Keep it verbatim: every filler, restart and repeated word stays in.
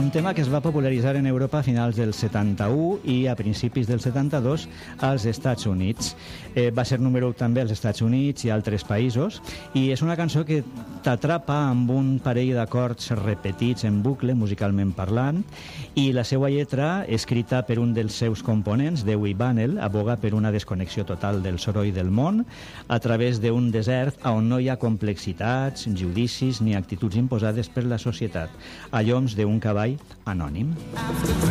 un tema que es va popularitzar en Europa a finals del setanta-u i a principis del setanta-dos als Estats Units. Eh, va ser número u també als Estats Units i altres països, i és una cançó que t'atrapa amb un parell d'acords repetits en bucle, musicalment parlant, i la seva lletra, escrita per un dels seus components, Dewey Bunnell, aboga per una desconnexió total del soroll del món a través d'un desert on no hi ha complexitats, judicis ni actituds imposades per la societat, a lloms d'un cavall anònim.